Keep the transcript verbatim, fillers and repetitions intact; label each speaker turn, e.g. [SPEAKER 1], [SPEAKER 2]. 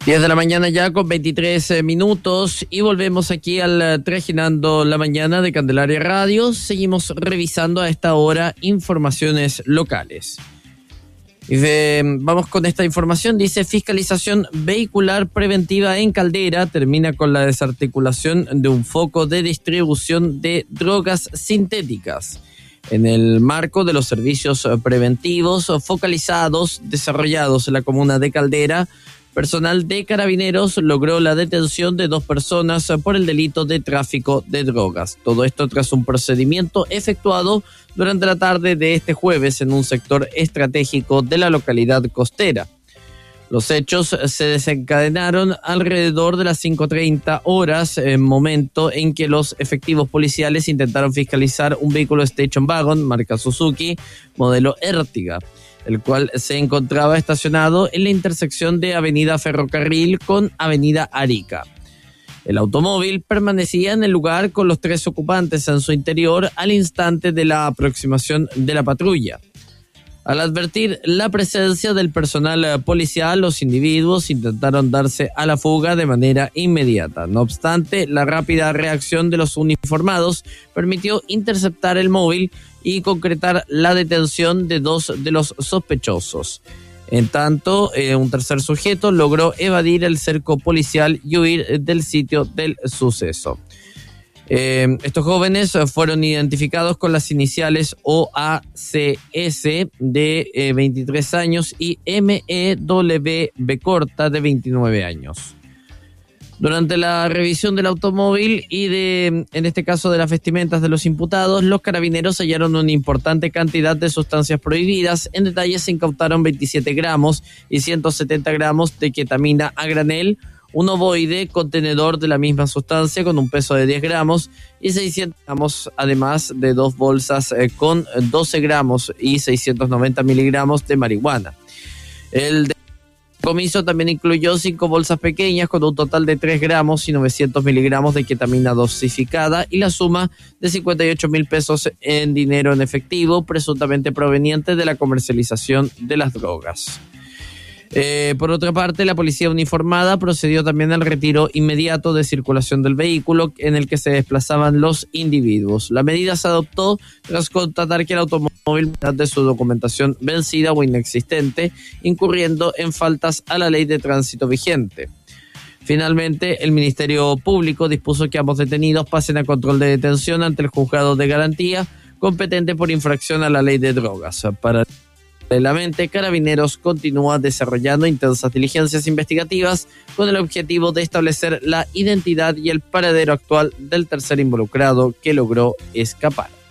[SPEAKER 1] diez de la mañana ya con veintitrés minutos y volvemos aquí al Trajinando la Mañana de Candelaria Radio. Seguimos revisando a esta hora informaciones locales. Dice, vamos con esta información, dice fiscalización vehicular preventiva en Caldera termina con la desarticulación de un foco de distribución de drogas sintéticas. En el marco de los servicios preventivos focalizados desarrollados en la comuna de Caldera, personal de Carabineros logró la detención de dos personas por el delito de tráfico de drogas. Todo esto tras un procedimiento efectuado durante la tarde de este jueves en un sector estratégico de la localidad costera. Los hechos se desencadenaron alrededor de las cinco treinta horas, en momento en que los efectivos policiales intentaron fiscalizar un vehículo Station Wagon, marca Suzuki, modelo Ertiga, el cual se encontraba estacionado en la intersección de Avenida Ferrocarril con Avenida Arica. El automóvil permanecía en el lugar con los tres ocupantes en su interior al instante de la aproximación de la patrulla. Al advertir la presencia del personal policial, los individuos intentaron darse a la fuga de manera inmediata. No obstante, la rápida reacción de los uniformados permitió interceptar el móvil y concretar la detención de dos de los sospechosos. En tanto, eh, un tercer sujeto logró evadir el cerco policial y huir del sitio del suceso. Eh, estos jóvenes fueron identificados con las iniciales O A C S de eh, veintitrés años y M E W B corta de veintinueve años. Durante la revisión del automóvil y de, en este caso, de las vestimentas de los imputados, los carabineros hallaron una importante cantidad de sustancias prohibidas. En detalle se incautaron veintisiete gramos y ciento setenta gramos de ketamina a granel, un ovoide contenedor de la misma sustancia con un peso de diez gramos y seiscientos gramos, además de dos bolsas eh, con doce gramos y seiscientos noventa miligramos de marihuana. El decomiso también incluyó cinco bolsas pequeñas con un total de tres gramos y novecientos miligramos de ketamina dosificada y la suma de cincuenta y ocho mil pesos en dinero en efectivo, presuntamente proveniente de la comercialización de las drogas. Eh, por otra parte, la policía uniformada procedió también al retiro inmediato de circulación del vehículo en el que se desplazaban los individuos. La medida se adoptó tras constatar que el automóvil de su documentación vencida o inexistente, incurriendo en faltas a la ley de tránsito vigente. Finalmente, el Ministerio Público dispuso que ambos detenidos pasen a control de detención ante el juzgado de garantía competente por infracción a la ley de drogas. Para Paralelamente, Carabineros continúa desarrollando intensas diligencias investigativas con el objetivo de establecer la identidad y el paradero actual del tercer involucrado que logró escapar.